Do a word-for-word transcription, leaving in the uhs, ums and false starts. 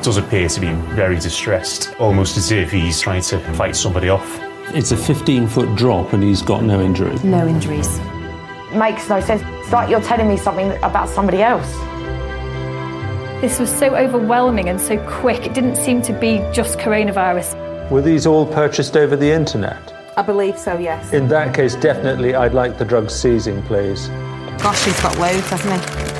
does appear to be very distressed, almost as if he's trying to fight somebody off. It's a fifteen-foot drop and he's got no injury. No injuries. Makes no sense. It's like you're telling me something about somebody else. This was so overwhelming and so quick. It didn't seem to be just coronavirus. Were these all purchased over the internet? I believe so, yes. In that case, definitely I'd like the drugs seizing, please. Gosh, he's got loads, hasn't he?